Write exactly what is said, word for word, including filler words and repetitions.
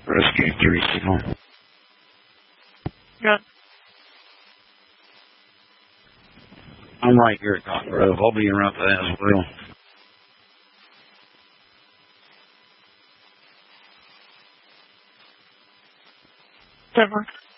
Rescue three signal. Good. I'm right here at Cotton Grove. I'll be around for that as well. Denver.